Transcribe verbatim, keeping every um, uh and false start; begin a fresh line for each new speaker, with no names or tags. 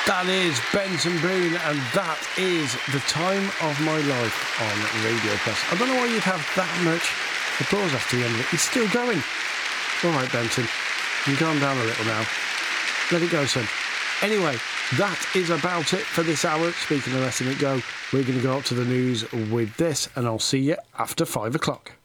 That is Benson Boone, and that is The Time of My Life on Radio Plus. I don't know why you'd have that much applause after the end of it. It's still going. All right, Benson, you can calm down a little now. Let it go, son. Anyway, that is about it for this hour. Speaking of letting it go, we're going to go up to the news with this, and I'll see you after five o'clock.